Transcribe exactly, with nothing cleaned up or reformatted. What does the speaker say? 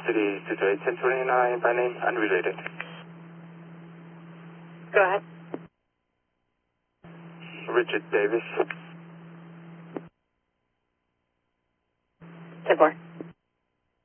City two two eight ten twenty-nine by name unrelated. Go ahead. Richard Davis. ten four.